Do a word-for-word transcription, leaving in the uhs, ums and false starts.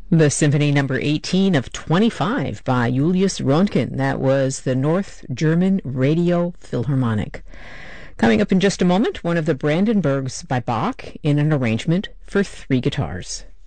The Symphony Number eighteen of twenty-five by Julius Röntgen. That was the North German Radio Philharmonic. Coming up in just a moment, one of the Brandenburgs by Bach in an arrangement for three guitars.